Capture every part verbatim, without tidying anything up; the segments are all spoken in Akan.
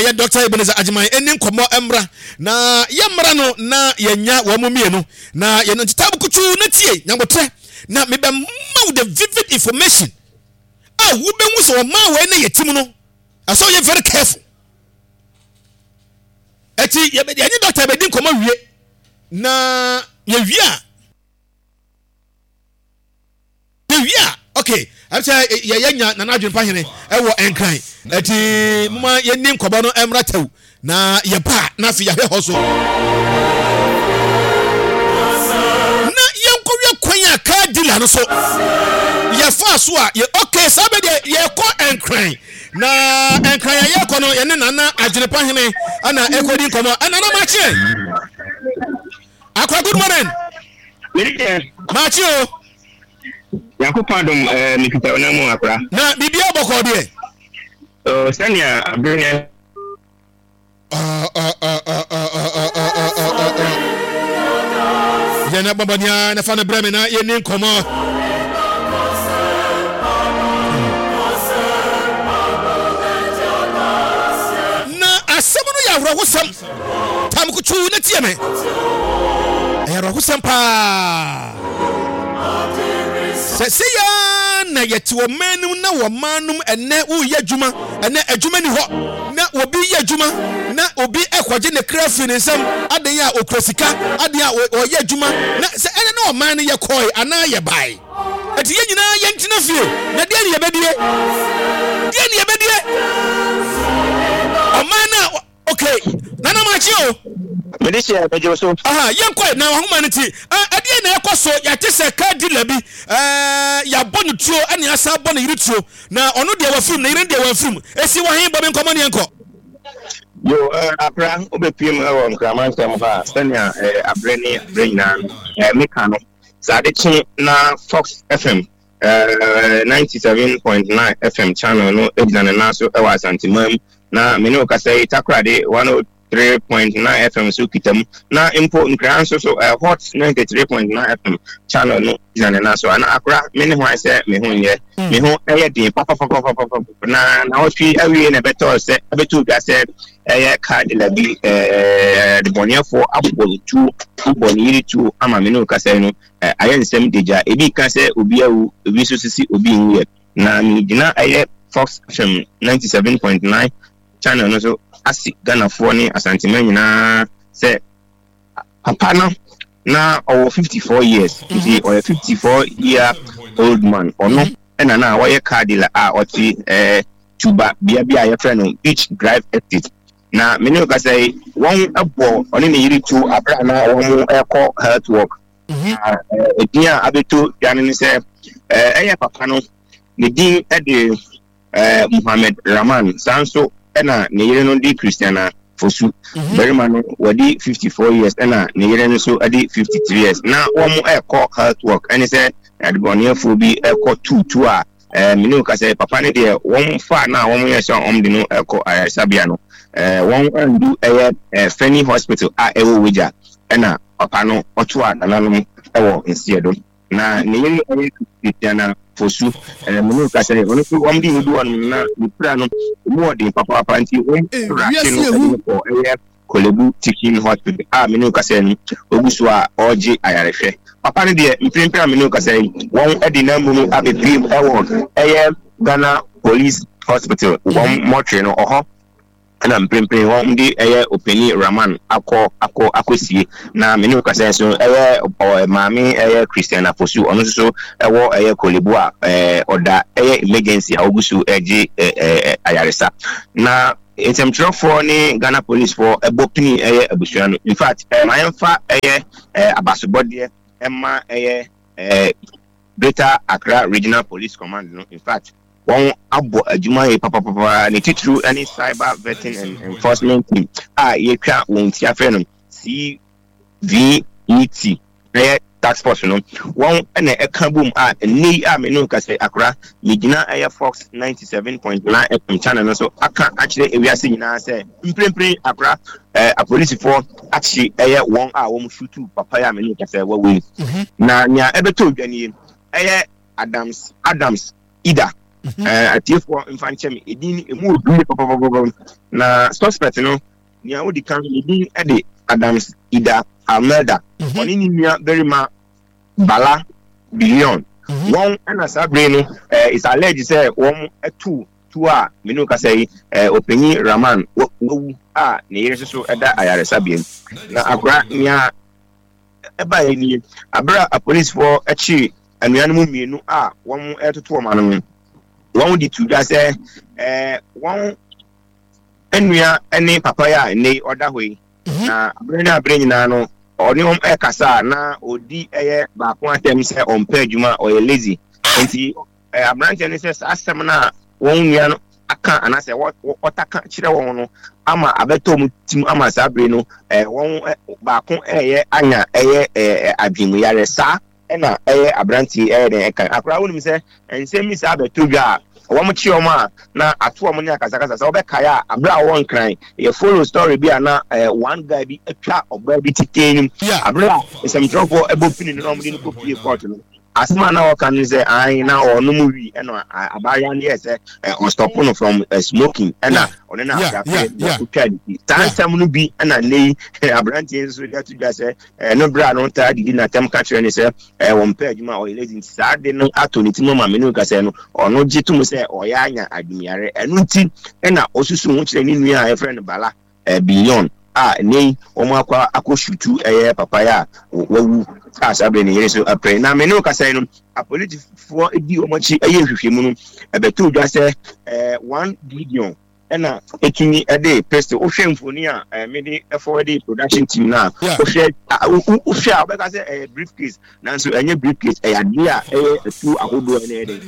ɛyɛ Doctor Ebenezer Agyemang eni nkomo emra na yemra no na yenya wo mu mienu na ye no titabu kutu na tie nyabotre na me be ma the vivid information ah wo be hu so ma we na yetim no aso ye very careful eti ye be ye Doctor Ebedi nkomo wie na ye wie a ye wie a okay I'm saying ye yenya na na adwen pa hene e wo enkran eti muma ye nim kobo no emra tew na ye pa na fi ya hwe ho so na ye nkowe kwan aka dila no so ye fa so a ye okay sabe de ye ko enkran na enkran ye ko no ye ne na na adwen pa hene ana ekodi komo ana na machi akwa good morning machi o Yakupandum eh mikita onamu akra na bibia boko de oh sania abrene ah ah ah ah ah ah ah ah yana babania na fana breme na ye nin komo na asemono ya horo hosam tam kuchu na tie me ya horo hosam pa se ya na yeti wo manum na wo manum ene wo ye adwuma ene adwuma ni ho na obi ye adwuma na obi ekwaje ne krafi ne nsam adan ya okrosika adan ya o ye adwuma na se ene na o man ye koi ana ye bai eti ye nyina ye ntina fie na de ne ye bedie de ne ye bedie o man na okay nana machi o medisia bejo so aha yenkwa na ahoma ne ti ade na ekoso ya tese ka dila bi eh ya bonu tuo ane asa bonu yiri tuo na ono de wa film na yiri de wa film esi wa hin bobe nkomo ne enko yo akra obepiem e nkraman sem ha sania abreni brena eh meka no zade chi na Fox F M uh, ninety-seven point nine F M channel no ejana na so e wa santimam na meno kasai takrade one oh three point nine F M so kitam na import nkran so so uh, hot ninety-three point nine F M channel no ejana na so na akra meni ho ase me ho ye me ho eye din papa papa papa na na o twi awie na beto se abetu ga se eye card la bi eh de boniafo abobolu tu aboniri tu ama meno kasai no ayen sem deja ebi ka se obi awu obi so sisi obi nwe na mi gina eye Fox F M ninety-seven point nine channel no so asi Ghana for ni asantima nyina se papa no na over fifty-four years he or fifty-four year old man ono ena na wa ye cardila a oti eh tuba bia bia ye friend Beach Drive Estate na meni ka say won abo oni ne yiri tu abra na won eko health work ah edia abeto yan ni se eh eye papa no ne din e de eh Muhammad Rahman sanso ena ne yire no di Christiana Fosu berima no wadi fifty-four years ena ne yire no so adi fifty-three years na won eko health work eni se adboniafo bi eko two two a eh menu ka say papa ne de won fa na won ye so om de no eko ayasabia no eh won andu eye Feni Hospital a ewo weja ena papa no oto a nananom ewo nsiedo na ne yiri eye Christiana Fosu eh menu ka say ono so om di no do on na ni no mo de papa papa nti won rake no ko eye Kolebu Teaching Hospital a menu ka say oguso a oje ayarehwe papa ne de mprimpa menu ka say won edi na mu no abeprim ewo eye Ghana Police Hospital won mortuary no oho na mprimpa won di eye Openi Rahman akọ akọ akosie na menu ka say so eye maami eye Christiana Fosu ono so ewo eye Kolebu a eh oda eye emergency a oguso eje ayaresa na etem for ni Ghana Police for ebopini eye abusuano in fact my emfa eye abasobode emma eye eh Greater Accra Regional Police Command no in fact one abo adwuma e papa papa ne titru any cyber vetting and enforcement team ah ye twa won tia fe no C V E T eye tax force no one na e kan boom ah ni ah me no ka say Accra me gina eye Fox ninety-seven point nine F M channel no so aka akire ewiase nyina say mprempren Accra eh a police for actually eye one ah wo shoot papa ya me no ka say we na nya ebeto dwane eye Adams Adams Ida eh atifo mfanchem edin emu odu popopopop na suspect no nia odi kan edin ede Adams Ida Almeida oni ni nua berima Bala Billion one and sabre no eh is alleged say one two two a menu ka say eh openyi Raman wo a ne yere so eda ayaresa biem na akra nia eba ni abra a police for echi anuanu mienu a won etoto ma no won di tuda say eh won enua ene papa ya ne oda hoyi na abra na abra nyina no oni hom e kasa na odi eye ba ko atem se on page ma o ye lazy enti eh abrante ne se asem na won nua no aka anase wotaka kire won no ama abetom tim ama sabre no eh won ba ko eye anya eye adwemu yare sa na eye abrante eye den eka akra wonim se ensemi sa abetodwa wọ́n chi ọmọ a na ato ọmọ ní akasakasa sọ ọbẹ kaya abira wọ́n kran yẹ follow story bi a na one guy bi atwa ọba bi tete nim abira esamtrofo ebo pini no ọmọ ní kọpie court no asema na wọ́n kan say ai na ọno mu wi ẹna abaya ne yẹ sẹ on stop no from uh, smoking ẹna ọne na afi na kutwa di tansam no bi ẹna nei abrantie nso da to dwa sẹ no bra no ta di na tem ka kire ne sẹ wọ́n pẹ adwuma o lazy sa de no ato ne timo ma me no ka sẹ no ọno gitum sẹ oya anya adwumiare enu nti ẹna osusu ho kire ni nua a friend Bala Billion a nei omo akwa akoshutu eye papaya wawu asabe ne yere so apre na me no ka say no a police for edi omo chi eye hwehwemu no ebeto dwa say eh one billion ena ekini ede pest ohwe mfoni a me de forward production team na ohwe ohwe a be ka say briefcase nanso enye briefcase e ade a e tu ahodo na ede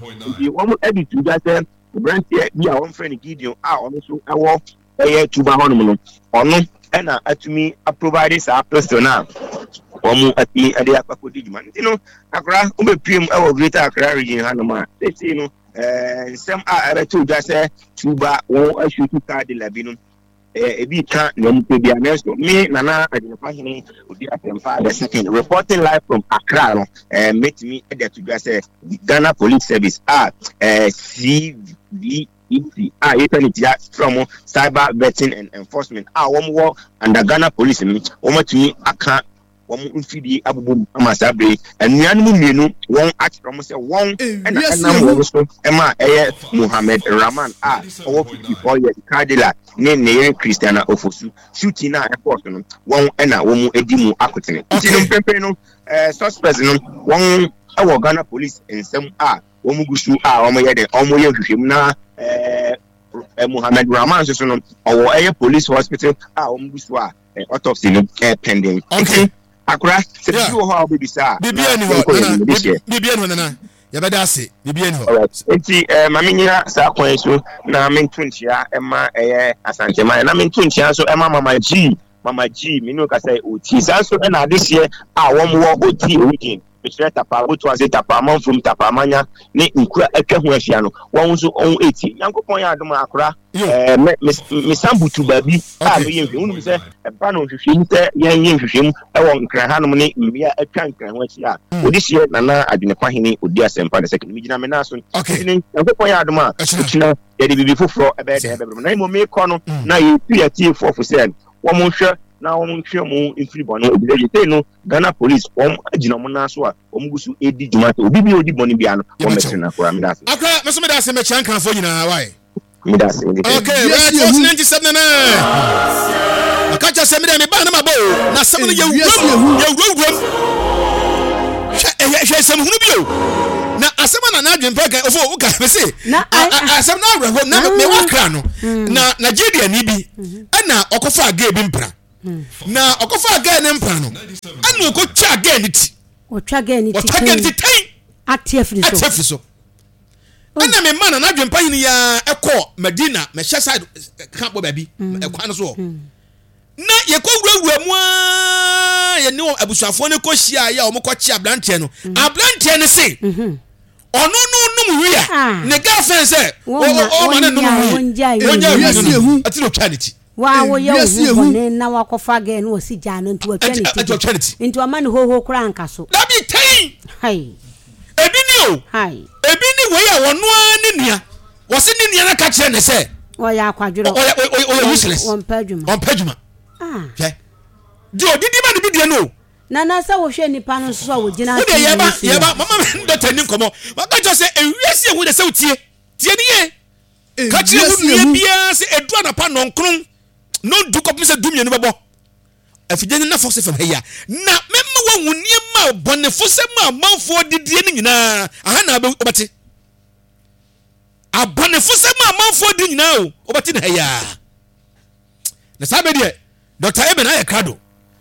e omo edi tu dwa say brand bi a won friend Gideon a ono so ewo eye tuba hono no ono ena atumi a provide sa pistol na omu ati ade akakodi djuma ntino akra umbe piem ewo greater Accra region hanoma tete no eh sem a abeto dwa se tuba won ashutu card labinu eh ebi ka na mpe bia nesto me nana adefa hene odi atemfa the second reporting live from Accra no eh met me ede to dwa se Ghana Police Service ah eh C V E T ah eternity from cyber vetting and enforcement ah one war under Ghana Police me one tumi aka one mfidi abubu amasabre anuanu mienu one act from say one and anam so ema eye Mohammed Raman ah over fifty-four years Cardilla ne ne Christiana Ofosu shooting na airport no one ena wo edimu akotene tin pempe no eh suspect no one awo Ghana Police ensem ah omugusu a omoyede omoye hwehwem na eh Mohammed Rahman so no owo eye police hospital a omugusu a autopsy no pending okay akura se bi wo ho obi bisa bibia ni ho na bibia ni ho na ya beda ase bibia ni ho enti eh mamenyira sa kwan so na mentunchia ema eye asantema na mentunchia so ema mama G mama G minu ka say oti sa so na adehye a wo mo oti origin Mister Tapa, what was it? Tapa, man from Tapa Mania, ne nkura atwa ho ahia no. Won so on eighty. Yankopon ya adom akora. Eh me sambutu babi. Ah me yemhwe. Unum se e ba no hwehwem se yan yen hwehwem e won nkran ha no ne mbia atwa nkran ho ahia. Odi hye nana adwene kwahene odi asempa de second. Migina me na so. Ne yankopon ya adom a. Kina ye de bibi foforo e be de e be. Na mo me kɔ no na ye tu ya tie for for say. Won mo hwɛ na won hwɛ mo infri bono obi de no Ghana Police won agina mo na so a won gusu edi jumate obi bi odi boni bia no won metrina kora me das akra me so me das me chankan fo nyina why me das okay right ninety-seven na akacha se me de me ba na mabo na sem no ye wum ye wum hwe sem hunu bio na asema na na dwempa ka ofo uka me se asem na awre na me wakra no na Nigeria ni bi ana okofa aga bi mpra na okofa aga ne mpra no ana okotwa aga ne ti otwa aga ne ti otwa aga ne ti tai atiafi so atiafi so ana me man na dwempa yin ya ekọ Medina me hye side camp baby ekwan so na ye ko wurawura mu a ye ne abusuafo ne ko hia ya o mo ko chi ablante no ablante ne se ono no num wi a ne girlfriend say o o ma ne num wi onja wi ati no chanity wa wo ye wo ne na wakofa ga ne osi ja no ntu atwa ne ti ntu ama ne ho ho kra anka so da bi tai hai ebi ni o ebi ni we ya wono ani nia wo se ni nia na ka kire ne se o ya kwadworo o ya useless on padwuma on padwuma ah okay di odidi ma ni bi die no na na sa wo hwe nipa no so wo gina wo de yeba yeba mama doctor ni komo maka jo se ewiase ehu de se utie tie ni ye ka kire hu ni bia se edu anapa nonkron no du kopim se dumie no bebo afije ni na fox fm heya na memma wo hunie ma bonefo se ma manfo didie ni nyina aha na obati abonefo se ma manfo di nyina o obati na heya na sabe de Doctor Eben aye krado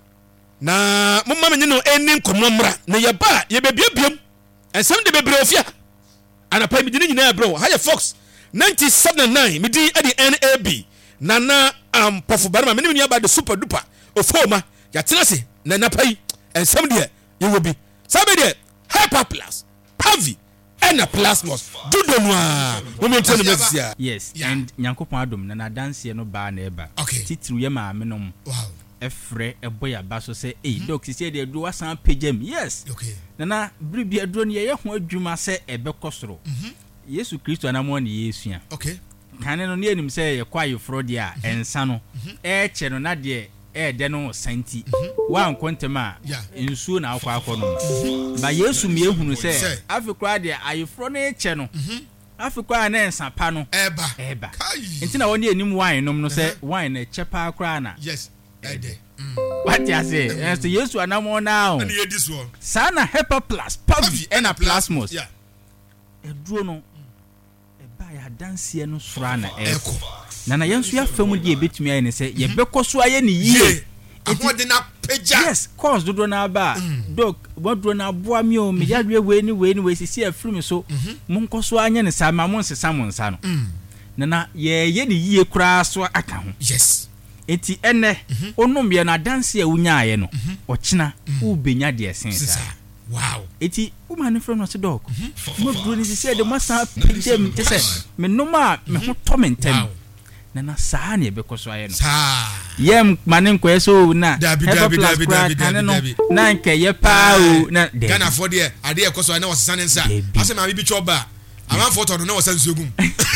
na momma menye no eni nkomomra na ye ba ye bebiebiem ensem de bebre ofia anapa mi di nyina bro ha ye fox ninety-seven point nine mi di adi N A B nana am pofu barma me ni aba de super duper ofoma ya tenase na napai ensem de ye will be sabe de hyper plus pavi ena plasmos dudo noa moment no mesia yes yeah. And nyankopon adom na na dance no ba na eba titru ye ma me nom wow efre eboya ba so say eh doc say de do wasan pagem yes okay na na bribi adro ne ye ho adwuma se ebekosoro mhm Yesu Kristo anamo ne Yesu ya okay kane no ne enim say ye kwa ye frodi a ensa no e che no na de e de no santi wa nkontema nsuo na akwa akọ no ba Yesu me ehunu say afekwa de ayefro no e che no afekwa na ensa pa no eba eba enti na woni enim wine nom no say wine na chepa akra na yes ede what you say so Yesu anamo now and ye this one sana hyper plus pavi ena plasmos yeah eduro no eba ya dance no sura na eko na na yensu ya famu de ebetumi aye ne se ye bekoso aye ne yie ahode na peja yes cause dodo na ba dog bodro na boa mi o me yadwe we ni we ni we sisi afiri mi so monkoso anye ne sa ma monsesa monsa no na na ye ye ne yie kura so aka ho yes enti ene onom ye na dance ya unya aye no ochina u benya de esensa wow eti uma ne from no se dog mo bro ni sisi de mo sa pidem te se me noma me ho to mentem na na saa ne bekoso aye no saa yem manen ko eso na dabi dabi dabi dabi dabi na nke ye pa o na Ghana for there ade ekoso na wasesa ne nsa ase ma bi choba ama foto no na wasa nsuogum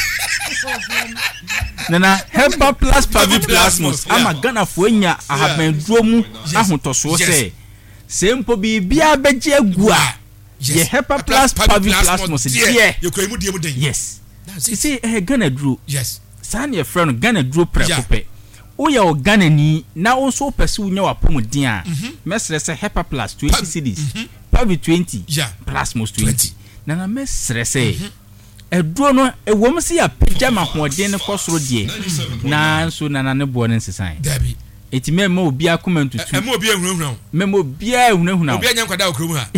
na na hyper plus pavi plasmos ama Ghana fo nya ahaban duro mu ahotoso se sempo bi bia beje agua ye hyper plus pavi plasmos die ye ko emu die mu den yes you see eh Ghana duro yes san ye friend Ghana duro prekope o ya o Ghana ni na o so pese unya wapom din a mesre se hyper plus twenty cedis pavi twenty plasmos twenty na na mesre se eduro no ewom se ya pejama hoden ne kosoro die na so na na ne bo ne nsesan dabi eti memo obi akoma ntutu emo obi ehunahuna memo obi ehunahuna obi anya nkwada okrom ha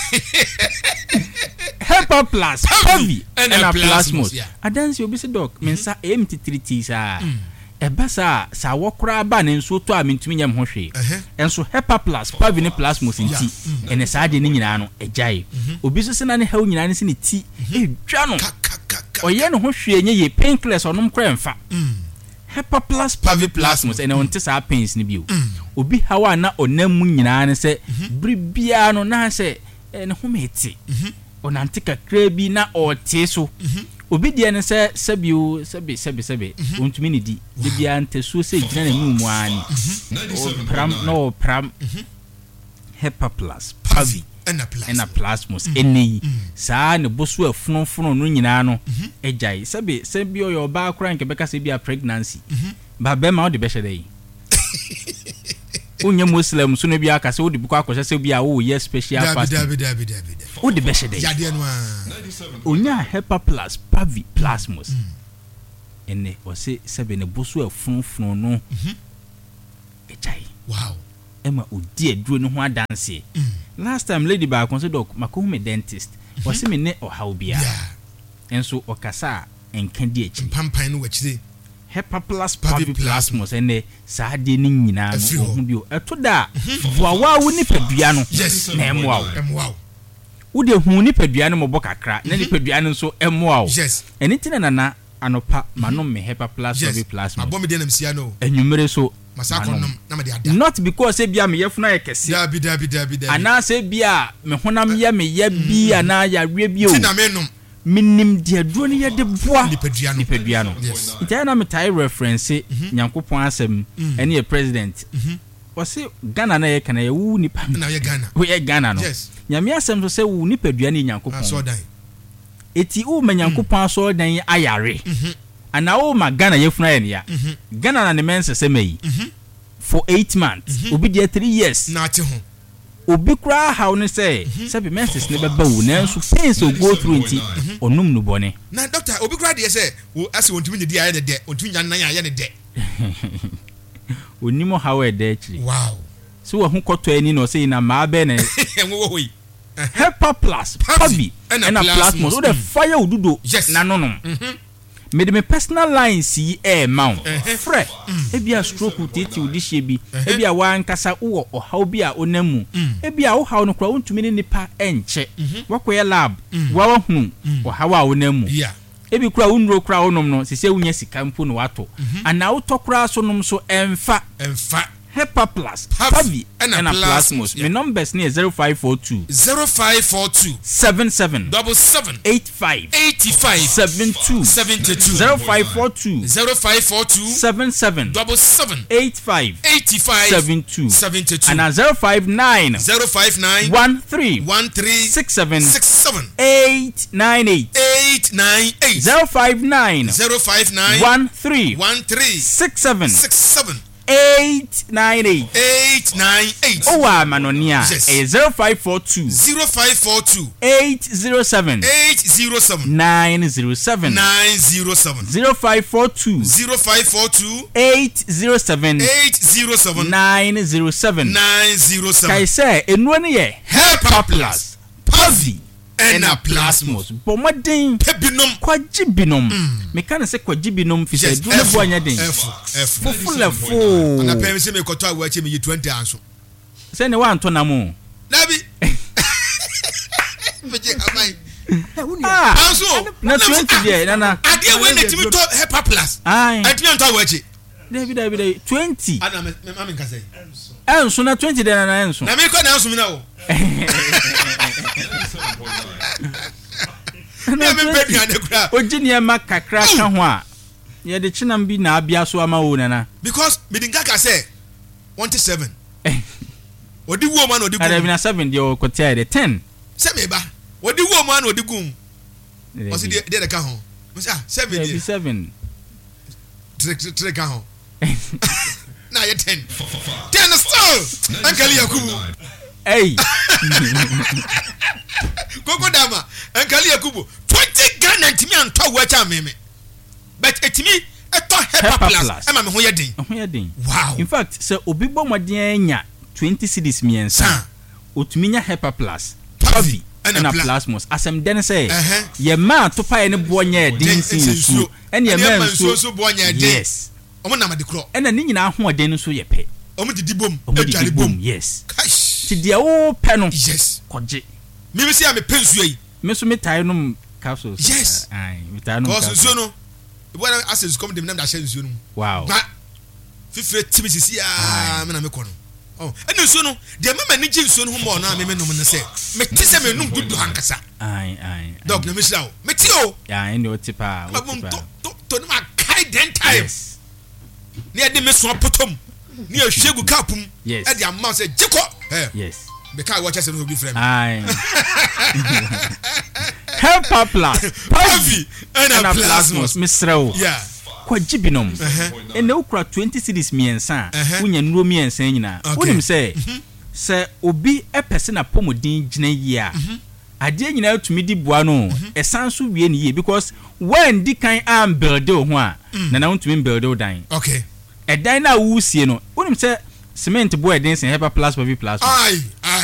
hyper plus heavy and plasmos adansi obi se doc mensa M T three T sa eba sa sa wokra ba ne nso to a mentumi nyam ho hwe enso hyper plus pavi ne plasmos nti ene sa de ne nyina no ejai obi so se na ne hawo nyina ne se ne ti edwa no oye no ho hwe nye ye painkillers onom kra mfa hyper plus pavi plasmos ene onte sa pains ne bio obi hawa na onamu nyina ne se bribia no na se ene ho meti onantika krebi na ote so obi de ne se sabio sabi sabi sabi ontumi ne di bibia ante so se gina na mu ani pram no pram hyper plus pavi ena plasmos eni saa ne boso afunofuno no nyina no ejai sabi sabio yo ba kra nke beka se bia pregnancy ba be ma o de be hye unya muslim so no bia ka se o de biko akosha se bia wo ye special fast dabi dabi dabi o de be hye ya de no unya hyper plus pavi plasmos ene o se sabi ne boso afunofuno no ejai wow ema odi aduro no ho adanse last time lady ba kon se doc mako me dentist o se me ne o hawo bia enso o kasa enka di echi pampan no wachire hyper plus pavi plasmos ene saa de ni nyina no ho bio eto da boawa wo ni padua no na emwa wo emwa wo wo de hu ni padua no mo kakra na ni padua no so emwa wo yes eni tina na na anopa manom me hyper plus pavi plasmos abom de nam sia no enwumere so masakonom na me de ada not because e bia me yefuna ye kese da bi da bi da bi da ana se bia me honam ye me ye bi ana ya we bi o tina me nom minim de aduro ne ye de boa nipadua no nipadua no ntia na me tai reference nyankopon asem ene ye president o se Ghana na ye kana ye wu nipa na ye Ghana wo ye Ghana no nyame asem so se wu nipadua ne nyankopon so dan eti o ma nyankopon so dan ayare ana o ma Ghana ye funa ye ne ya Ghana na ne mense se mai for eight months obi de three years na ate ho obi kura how ne say say be menses ne beba wo na so pain so go through nti onum no bone na doctor obi kura de say wo ase wontumi ne di aye ne de wontumi nya nan aye ne de onimo how e de actually wow so wo hu koto ani no say na ma be ne wo wo Hepa Plus Pavi and a plasmos o de fire odudo na no no me de me personal line si air mount fre e bia stroke tete odi hye bi e bia wa nkasa wo o haw bia onamu e bia wo haw no kra wontumi ne nipa enche wakoye lab wa wa hunu o haw a onamu e bi kra wonro kra wonom no sese wunya sika mpo no wato ana wo tokra so nom so emfa emfa Hepa Plus Pavi and a plasmos my numbers near zero five four two zero five four two seven seven double seven eight five eighty five seven two seventy two zero five four two zero five four two seven seven double seven eight five eighty five seven two seventy two and a zero five nine zero five nine one three one three six seven six seven eight nine eight eight nine eight zero five nine zero five nine one three one three six seven six seven eight nine eight eight nine eight oh wa manonia eh zero five four two zero five four two eight zero seven eight zero seven nine zero seven nine zero seven zero five four two zero five four two eight zero seven eight zero seven nine zero seven nine zero seven kai say enu ne ye Hepa Plus Pavi and a plasmos bomodin pebinom kwaji binom me kan se kwaji binom fi se dule bo anya den f f fufulefo na pem se me koto awa che me yi twenty anso se ne wa nto na mo nabi beje amai ah anso na twenty there na na ade we na timi to Hepa Plus ai atimi nto awa che David David twenty ana me me nka say enso na twenty there na enso na me ko na enso mi na wo na me pe dia de kra ojini ma kakra ka ho a ye de chinam bi na abia so ama wo na because me dinka ka say twenty-seven odi wo ma na odi gum ada bi na seven de o kotia de ten se me ba odi wo ma na odi gum o si de de ka ho mo say seven de seven trick trick ka ho na ye ten ten still ankali yakubu hey Koko dama ankali yakubu twenty Ghana ntimi anto wo acha meme but etimi eto Hepa Plus e ma me ho ye den ho ye den wow in fact se obi bɔ modern anya twenty cedis miensa otumi nya Hepa Plus Pavi and a plasmos asem den say ye ma to pa ye ne bo nya den sinsu ene ye ma nso so bo nya den yes omo na made kro ene ni nyina ho den so ye pe omo didi bom edware bom yes kash ti dia wo pe no yes koje me me see am pensu yi me so me tai no capsules yes ai me tai no capsules so no when access come dem na da share nsuo no wow ba fifre timi sisi ah me na me ko no oh ene nsuo no de mama ni gi nsuo no ho mo no me me no me say me ti se me num dudu hankasa ai ai dog na me shira o me ti o ya ene o tipa o tipa to to no ma kai den time ni e de me so potom ni e hwegu kapum e de amma say jiko eh yes be kai watch say no be frame ai Hepa Plus Pavi and a plasmos misrao yeah kwaji binom ene ukra twenty cedis miensa unya nuro miensa nyina wonim say se obi epese na pomodin gina yi a ade nyina atumi di bua no esanso wie ne ye because when di kan am build ho a na na untumi build dan okay edan na wusie no wonim say cement boy den sen Hepa Plus Pavi Plus ai